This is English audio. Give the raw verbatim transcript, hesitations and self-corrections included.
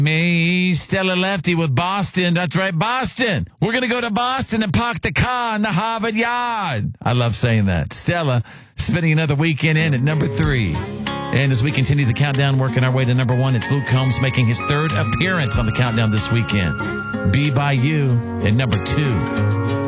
Me, Stella Lefty with Boston. That's right, Boston. We're going to go to Boston and park the car in the Harvard Yard. I love saying that. Stella spending another weekend in at number three. And as we continue the countdown, working our way to number one, it's Luke Combs making his third appearance on the countdown this weekend. Be By You at number two.